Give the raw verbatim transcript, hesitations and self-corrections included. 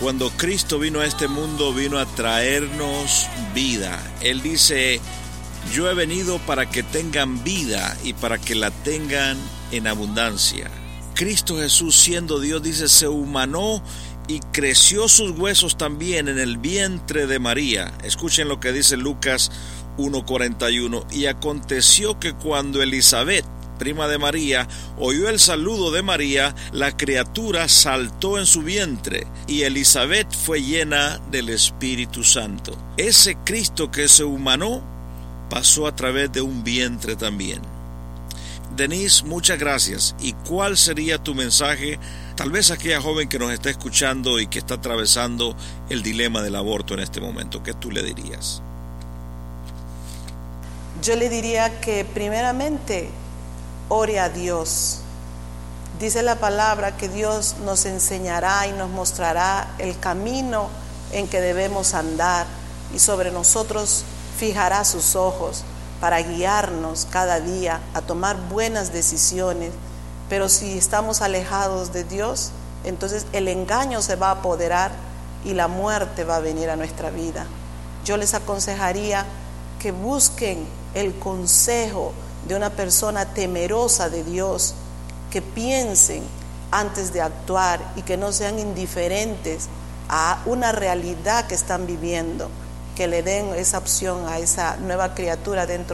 Cuando Cristo vino a este mundo, vino a traernos vida. Él dice: yo he venido para que tengan vida y para que la tengan en abundancia. Cristo Jesús, siendo Dios, dice, se humanó y creció sus huesos también en el vientre de María. Escuchen lo que dice Lucas uno cuarenta y uno. Y aconteció que cuando Elisabet, prima de María, oyó el saludo de María, la criatura saltó en su vientre, y Elisabet fue llena del Espíritu Santo. Ese Cristo que se humanó pasó a través de un vientre también. Denise, muchas gracias. ¿Y cuál sería tu mensaje? Tal vez aquella joven que nos está escuchando y que está atravesando el dilema del aborto en este momento, ¿qué tú le dirías? Yo le diría que primeramente ore a Dios. Dice la palabra que Dios nos enseñará y nos mostrará el camino en que debemos andar, y sobre nosotros fijará sus ojos para guiarnos cada día a tomar buenas decisiones. Pero si estamos alejados de Dios, entonces el engaño se va a apoderar y la muerte va a venir a nuestra vida. Yo les aconsejaría que busquen el consejo de una persona temerosa de Dios, que piensen antes de actuar y que no sean indiferentes a una realidad que están viviendo, que le den esa opción a esa nueva criatura dentro